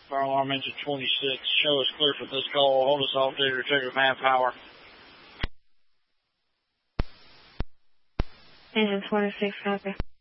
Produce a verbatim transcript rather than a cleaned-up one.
Fire alarm engine twenty-six. Show us clear for this call. Hold us off to retrieve manpower. Engine twenty-six, copy.